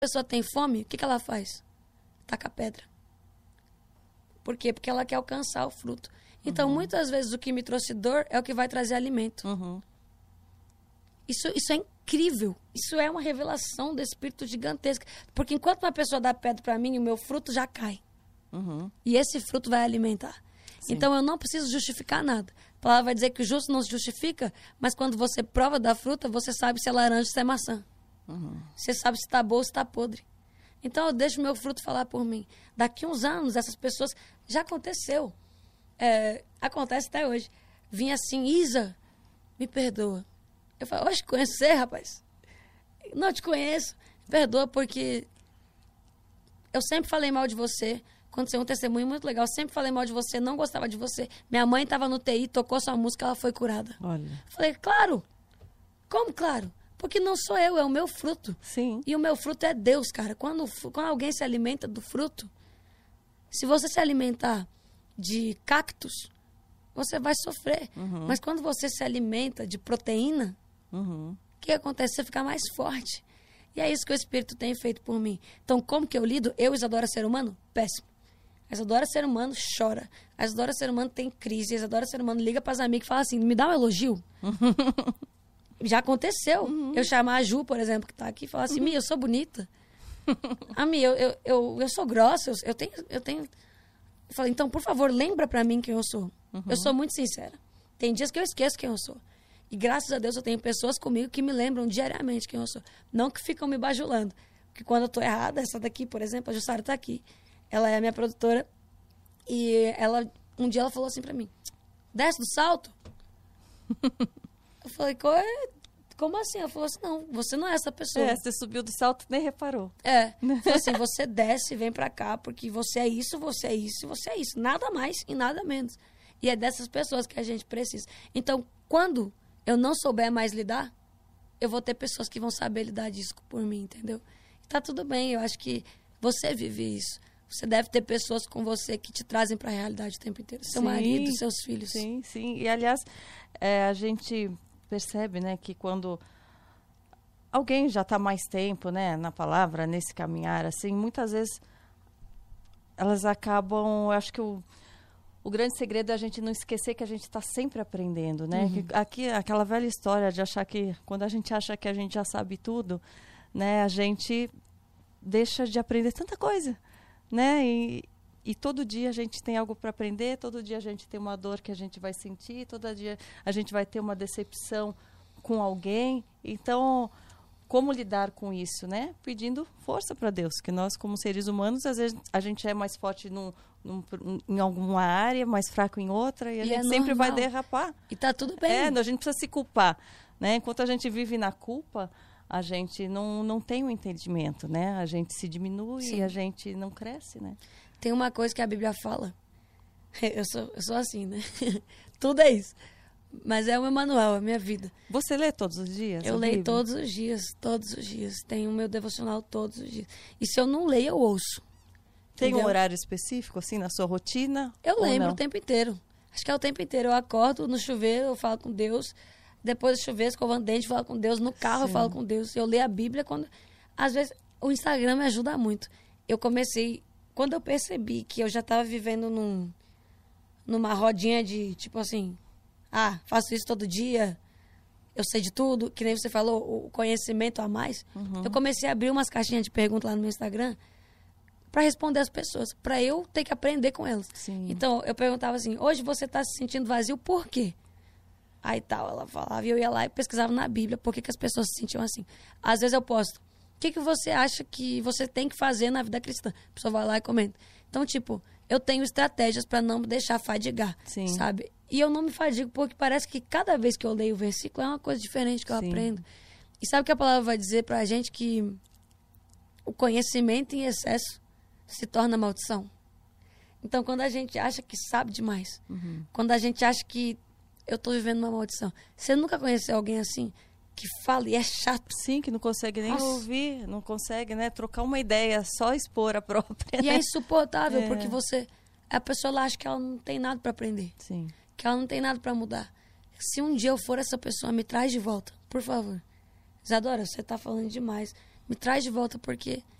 pessoa tem fome, o que ela faz? Taca pedra. Por quê? Porque ela quer alcançar o fruto. Então, muitas vezes, o que me trouxe dor é o que vai trazer alimento. Isso é incrível. Isso é uma revelação do Espírito gigantesca. Porque enquanto uma pessoa dá pedra para mim, o meu fruto já cai. E esse fruto vai alimentar. Sim. Então, eu não preciso justificar nada. A palavra vai dizer que o justo não se justifica, mas quando você prova da fruta, você sabe se é laranja ou se é maçã. Você sabe se está boa ou se está podre. Então, eu deixo o meu fruto falar por mim. Daqui uns anos, essas pessoas... Já aconteceu. Acontece até hoje. Vinha assim, Isa, me perdoa. Eu falo, hoje conhecer, rapaz? Não te conheço. Me perdoa porque eu sempre falei mal de você. Aconteceu um testemunho muito legal. Eu sempre falei mal de você, não gostava de você. Minha mãe estava no TI, tocou sua música, ela foi curada. Olha. Falei, claro. Como claro? Porque não sou eu, é o meu fruto. Sim. E o meu fruto é Deus, cara. Quando alguém se alimenta do fruto, se você se alimentar de cactos, você vai sofrer. Mas quando você se alimenta de proteína, o que acontece? Você fica mais forte. E é isso que o Espírito tem feito por mim. Então, como que eu lido? Eu, Isadora, ser humano? Péssimo. A Isadora, ser humano, chora. A Isadora, ser humano, tem crise. A Isadora, ser humano, liga para as amigas e fala assim, me dá um elogio. Já aconteceu. Eu chamar a Ju, por exemplo, que está aqui, e falar assim, Mi, eu sou bonita. Mi, eu sou grossa, eu tenho... Eu falei, então, por favor, lembra para mim quem eu sou. Eu sou muito sincera. Tem dias que eu esqueço quem eu sou. E graças a Deus eu tenho pessoas comigo que me lembram diariamente quem eu sou. Não que ficam me bajulando. Porque quando eu tô errada, essa daqui, por exemplo, a Jussara tá aqui. Ela é a minha produtora. E um dia ela falou assim pra mim, desce do salto? Eu falei, como assim? Ela falou assim, não, você não é essa pessoa. Você subiu do salto e nem reparou. Falou assim, você desce e vem pra cá, porque você é isso, você é isso, você é isso. Nada mais e nada menos. E é dessas pessoas que a gente precisa. Então, quando eu não souber mais lidar, eu vou ter pessoas que vão saber lidar disso por mim, entendeu? E tá tudo bem, eu acho que você vive isso. Você deve ter pessoas com você que te trazem para a realidade o tempo inteiro. Seu marido, seus filhos. Sim, sim. E, aliás, a gente percebe, né, que quando alguém já está mais tempo, né, na palavra, nesse caminhar, assim, muitas vezes elas acabam... Eu acho que o grande segredo é a gente não esquecer que a gente está sempre aprendendo, né? Aquela velha história de achar que... Quando a gente acha que a gente já sabe tudo, né? A gente deixa de aprender tanta coisa, né? E todo dia a gente tem algo para aprender, todo dia a gente tem uma dor que a gente vai sentir, todo dia a gente vai ter uma decepção com alguém. Então, como lidar com isso, né? Pedindo força para Deus, que nós, como seres humanos, às vezes a gente é mais forte em alguma área, mais fraco em outra, e a gente sempre vai derrapar. E tá tudo bem. A gente precisa se culpar, né? Enquanto a gente vive na culpa, a gente não tem um entendimento, né? A gente se diminui e a gente não cresce, né? Tem uma coisa que a Bíblia fala. Eu sou assim, né? Tudo é isso. Mas é o meu manual, é a minha vida. Você lê todos os dias? Eu leio todos os dias, todos os dias. Tenho o meu devocional todos os dias. E se eu não leio, eu ouço. Tem entendeu? Um horário específico, assim, na sua rotina? Eu lembro o tempo inteiro. Acho que é o tempo inteiro. Eu acordo no chuveiro, eu falo com Deus. Depois do chuveiro, escovando dente, falo com Deus. No carro, eu falo com Deus. Eu leio a Bíblia quando... Às vezes, o Instagram me ajuda muito. Eu comecei... Quando eu percebi que eu já estava vivendo numa rodinha de, tipo assim... faço isso todo dia, eu sei de tudo, que nem você falou, o conhecimento a mais. Eu comecei a abrir umas caixinhas de perguntas lá no meu Instagram para responder as pessoas, para eu ter que aprender com elas. Sim. Então, eu perguntava assim, hoje você está se sentindo vazio, por quê? Aí tal, ela falava, e eu ia lá e pesquisava na Bíblia por que as pessoas se sentiam assim. Às vezes eu posto, o que você acha que você tem que fazer na vida cristã? A pessoa vai lá e comenta. Então, tipo, eu tenho estratégias para não me deixar fadigar, sabe? E eu não me fadigo porque parece que cada vez que eu leio o versículo é uma coisa diferente que eu aprendo. E sabe o que a palavra vai dizer pra gente? Que o conhecimento em excesso se torna maldição. Então, quando a gente acha que sabe demais, quando a gente acha que eu tô vivendo uma maldição, você nunca conheceu alguém assim? Que fala e é chato. Sim, que não consegue nem ouvir, não consegue, né, trocar uma ideia, só expor a própria. E é insuportável, porque a pessoa lá acha que ela não tem nada para aprender. Sim. Que ela não tem nada para mudar. Se um dia eu for essa pessoa, me traz de volta, por favor. Isadora, você tá falando demais. Me traz de volta, porque